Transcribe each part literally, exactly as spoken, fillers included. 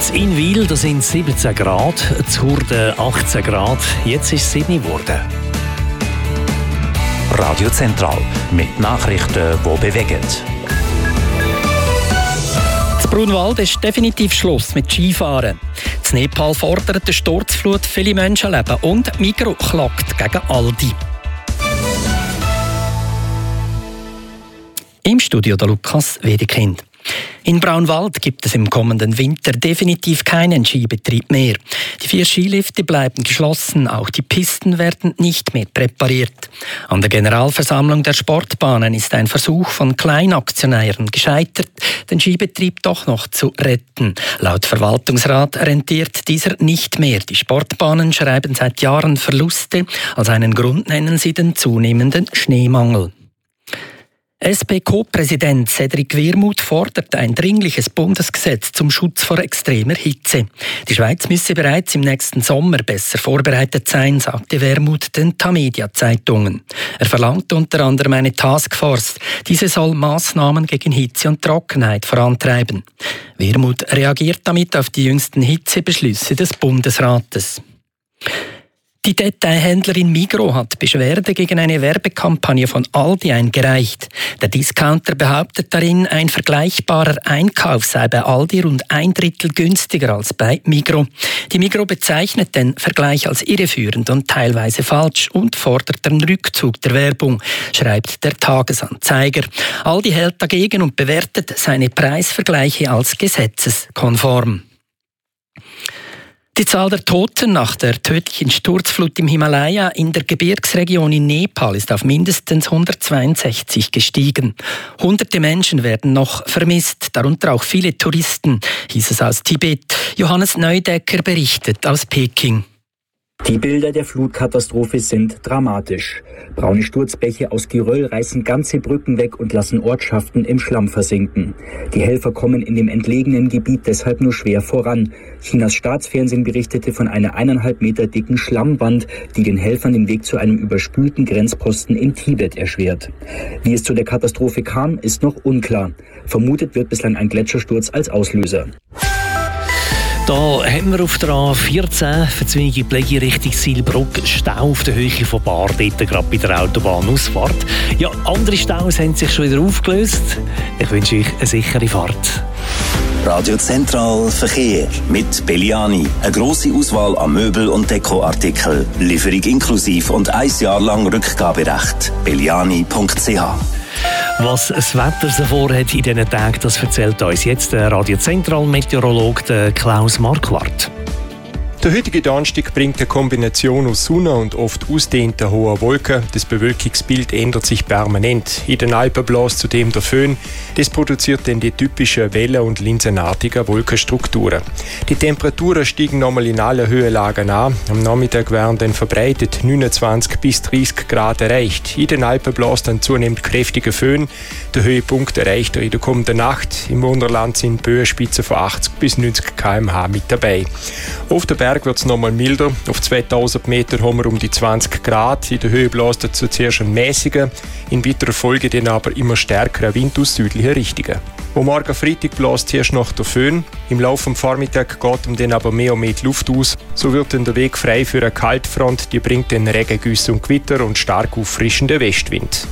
In Wil da sind es siebzehn Grad, zu Hurden achtzehn Grad, jetzt ist es sieben geworden. Radio Zentral mit Nachrichten, die bewegen. In Brunwald ist definitiv Schluss mit Skifahren. In Nepal fordert eine Sturzflut viele Menschenleben und Migros klagt gegen Aldi. Im Studio der Lukas Wedekind. In Braunwald gibt es im kommenden Winter definitiv keinen Skibetrieb mehr. Die vier Skilifte bleiben geschlossen, auch die Pisten werden nicht mehr präpariert. An der Generalversammlung der Sportbahnen ist ein Versuch von Kleinaktionären gescheitert, den Skibetrieb doch noch zu retten. Laut Verwaltungsrat rentiert dieser nicht mehr. Die Sportbahnen schreiben seit Jahren Verluste. Als einen Grund nennen sie den zunehmenden Schneemangel. S P-Co-Präsident Cedric Wermuth fordert ein dringliches Bundesgesetz zum Schutz vor extremer Hitze. Die Schweiz müsse bereits im nächsten Sommer besser vorbereitet sein, sagte Wermuth den Tamedia-Zeitungen. Er verlangt unter anderem eine Taskforce. Diese soll Massnahmen gegen Hitze und Trockenheit vorantreiben. Wermuth reagiert damit auf die jüngsten Hitzebeschlüsse des Bundesrates. Die Detailhändlerin Migros hat Beschwerde gegen eine Werbekampagne von Aldi eingereicht. Der Discounter behauptet darin, ein vergleichbarer Einkauf sei bei Aldi rund ein Drittel günstiger als bei Migros. Die Migros bezeichnet den Vergleich als irreführend und teilweise falsch und fordert den Rückzug der Werbung, schreibt der Tagesanzeiger. Aldi hält dagegen und bewertet seine Preisvergleiche als gesetzeskonform. Die Zahl der Toten nach der tödlichen Sturzflut im Himalaya in der Gebirgsregion in Nepal ist auf mindestens hundertzweiundsechzig gestiegen. Hunderte Menschen werden noch vermisst, darunter auch viele Touristen, hieß es aus Tibet. Johannes Neudecker berichtet aus Peking. Die Bilder der Flutkatastrophe sind dramatisch. Braune Sturzbäche aus Geröll reißen ganze Brücken weg und lassen Ortschaften im Schlamm versinken. Die Helfer kommen in dem entlegenen Gebiet deshalb nur schwer voran. Chinas Staatsfernsehen berichtete von einer eineinhalb Meter dicken Schlammwand, die den Helfern den Weg zu einem überspülten Grenzposten in Tibet erschwert. Wie es zu der Katastrophe kam, ist noch unklar. Vermutet wird bislang ein Gletschersturz als Auslöser. Da haben wir auf der A vierzehn verzwingige Pflege Richtung Silbruck Stau auf der Höhe von Bar, dort gerade bei der Autobahnausfahrt. Ja, andere Staus haben sich schon wieder aufgelöst. Ich wünsche euch eine sichere Fahrt. Radio Zentral Verkehr mit Belliani. Eine grosse Auswahl an Möbel- und Dekoartikeln. Lieferung inklusive und ein Jahr lang Rückgaberecht. belliani punkt c h. Was das Wetter so vorhat in diesen Tagen, das erzählt uns jetzt der Radio Zentral Meteorologe Klaus Marquardt. Der heutige Donnerstag bringt eine Kombination aus Sonne und oft ausdehnten hohen Wolken. Das Bewölkungsbild ändert sich permanent. In den Alpen bläst zudem der Föhn. Das produziert dann die typischen Wellen- und linsenartigen Wolkenstrukturen. Die Temperaturen steigen nochmal in allen Höhenlagen an. Am Nachmittag werden dann verbreitet neunundzwanzig bis dreißig Grad erreicht. In den Alpen bläst dann zunehmend kräftiger Föhn. Der Höhepunkt erreicht er in der kommenden Nacht. Im Unterland sind Böenspitzen von achtzig bis neunzig Kilometer pro Stunde mit dabei. Auf der Berg wird es nochmal milder. Auf zweitausend Meter haben wir um die zwanzig Grad. In der Höhe bläst dazu zuerst ein mäßiger, in weiterer Folge dann aber immer stärkerer Wind aus südlichen Richtungen. Am Morgen Freitag bläst zuerst noch der Föhn. Im Laufe des Vormittags geht ihm dann aber mehr und mehr die Luft aus. So wird dann der Weg frei für eine Kaltfront, die bringt dann Regengüsse und Gewitter und stark auffrischenden Westwind.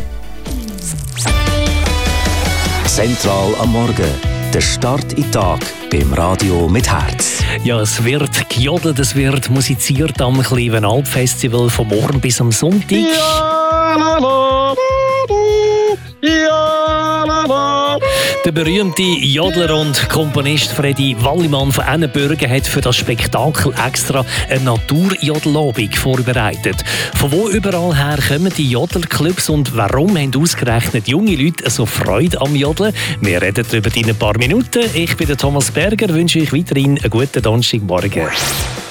Zentral am Morgen. Der Start in den Tag beim Radio mit Herz. Ja, es wird gejodelt, es wird musiziert am Kleven Alpfestival von morgen bis am Sonntag. Ja, la, la, ja, la, la. Der berühmte Jodler und Komponist Freddy Wallimann von Ennenbürgen hat für das Spektakel extra eine Naturjodelabend vorbereitet. Von wo überall her kommen die Jodlerclubs und warum haben ausgerechnet junge Leute so Freude am Jodeln? Wir reden darüber in ein paar Minuten. Ich bin der Thomas Berger, wünsche euch weiterhin einen guten Donnerstagmorgen.